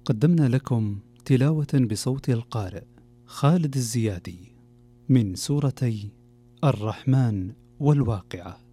قدمنا لكم تلاوة بصوت القارئ خالد الزيادي من سورتي الرحمن والواقعة.